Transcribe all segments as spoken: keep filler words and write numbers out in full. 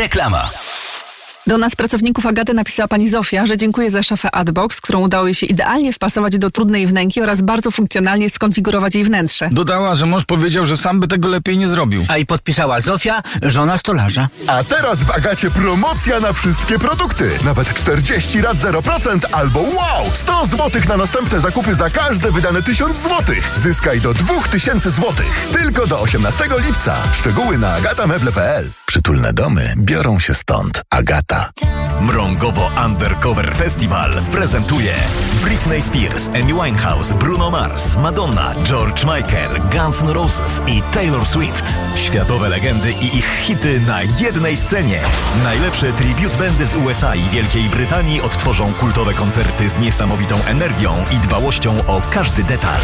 Reklama. Do nas, pracowników Agaty, napisała pani Zofia, że dziękuję za szafę Adbox, którą udało jej się idealnie wpasować do trudnej wnęki oraz bardzo funkcjonalnie skonfigurować jej wnętrze. Dodała, że mąż powiedział, że sam by tego lepiej nie zrobił. A i podpisała Zofia, żona stolarza. A teraz w Agacie promocja na wszystkie produkty. Nawet czterdzieści rat zero procent albo wow! sto złotych na następne zakupy za każde wydane tysiąc złotych. Zyskaj do dwa tysiące złotych. Tylko do osiemnastego lipca. Szczegóły na agatamebel kropka p l. Przytulne domy biorą się stąd. Agata. Mrągowo Undercover Festival prezentuje Britney Spears, Amy Winehouse, Bruno Mars, Madonna, George Michael, Guns N' Roses i Taylor Swift. Światowe legendy i ich hity na jednej scenie. Najlepsze tribute bandy z U S A i Wielkiej Brytanii odtworzą kultowe koncerty z niesamowitą energią i dbałością o każdy detal.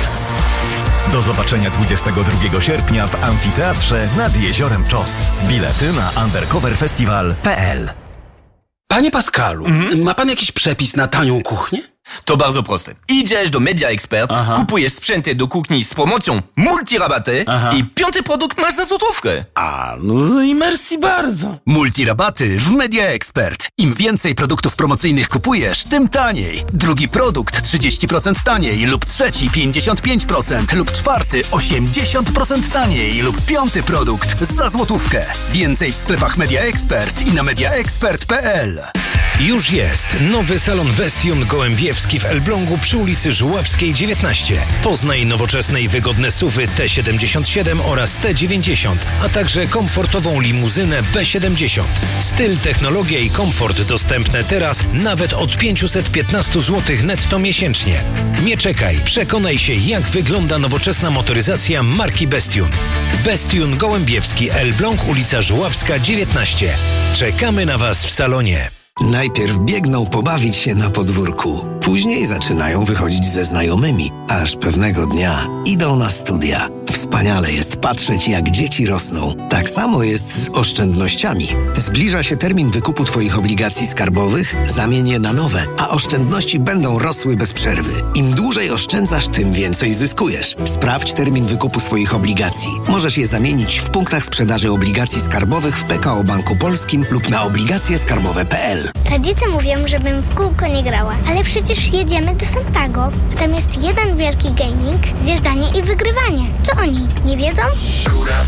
Do zobaczenia dwudziestego drugiego sierpnia w Amfiteatrze nad Jeziorem Czos. Bilety na undercoverfestival kropka p l. Panie Pascalu, mhm. ma pan jakiś przepis na tanią kuchnię? To bardzo proste. Idziesz do Media Expert, Aha. kupujesz sprzęty do kuchni z promocją multirabaty Aha. i piąty produkt masz za złotówkę. A, no i merci bardzo. Multirabaty w Media Expert. Im więcej produktów promocyjnych kupujesz, tym taniej. Drugi produkt trzydzieści procent taniej lub trzeci pięćdziesiąt pięć procent lub czwarty osiemdziesiąt procent taniej lub piąty produkt za złotówkę. Więcej w sklepach Media Expert i na mediaexpert kropka p l. Już jest nowy salon Bestion Gołębiewski w Elblągu przy ulicy Żuławskiej dziewiętnaście. Poznaj nowoczesne i wygodne suwy T siedemdziesiąt siedem oraz T dziewięćdziesiąt, a także komfortową limuzynę B siedemdziesiąt. Styl, technologia i komfort dostępne teraz nawet od pięćset piętnaście złotych netto miesięcznie. Nie czekaj, przekonaj się, jak wygląda nowoczesna motoryzacja marki Bestion. Bestion Gołębiewski, Elbląg, ulica Żuławska dziewiętnaście. Czekamy na Was w salonie. Najpierw biegną pobawić się na podwórku, później zaczynają wychodzić ze znajomymi, aż pewnego dnia idą na studia. Wspaniale jest patrzeć, jak dzieci rosną. Tak samo jest z oszczędnościami. Zbliża się termin wykupu Twoich obligacji skarbowych, zamień je na nowe, a oszczędności będą rosły bez przerwy. Im dłużej oszczędzasz, tym więcej zyskujesz. Sprawdź termin wykupu swoich obligacji. Możesz je zamienić w punktach sprzedaży obligacji skarbowych w P K O Banku Polskim lub na obligacje skarbowe kropka p l. Rodzice mówią, żebym w kółko nie grała, ale przecież jedziemy do Santago. Tam jest jeden wielki gaming, zjeżdżanie i wygrywanie. Co oni, nie wiedzą?